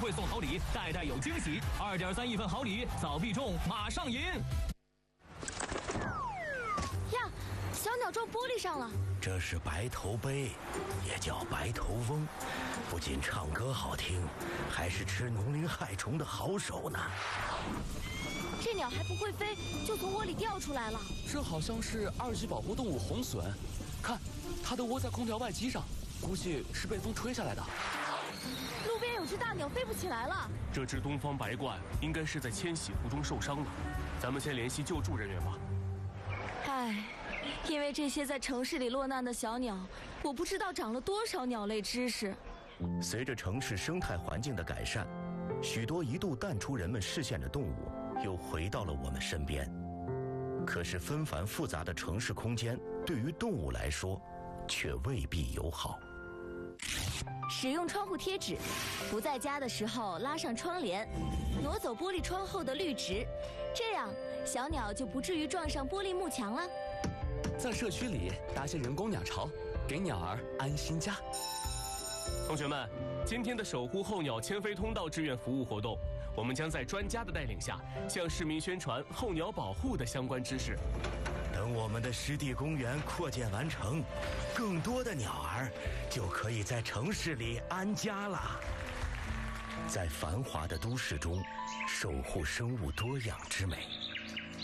会送好礼，代代有惊喜。2.3亿份好礼，早必中，马上赢！ 呀，小鸟撞玻璃上了。 这是白头鹎，也叫白头翁，不仅唱歌好听，还是吃农林害虫的好手呢。 这鸟还不会飞，就从窝里掉出来了。 这好像是2级保护动物红隼，看，它的窝在空调外机上，估计是被风吹下来的。 路边有只大鸟飞不起来了。 这只东方白鹳应该是在迁徙途中受伤了，咱们先联系救助人员吧。 唉，因为这些在城市里落难的小鸟，我不知道长了多少鸟类知识。 随着城市生态环境的改善，许多一度淡出人们视线的动物又回到了我们身边。可是纷繁复杂的城市空间对于动物来说却未必友好。 使用窗户贴纸，不在家的时候拉上窗帘，挪走玻璃窗后的绿植，这样小鸟就不至于撞上玻璃幕墙了。 在社区里搭些人工鸟巢，给鸟儿安心家。 同学们，今天的守护候鸟迁飞通道志愿服务活动，我们将在专家的带领下，向市民宣传候鸟保护的相关知识。 等我们的湿地公园扩建完成，更多的鸟儿就可以在城市里安家了。在繁华的都市中，守护生物多样之美。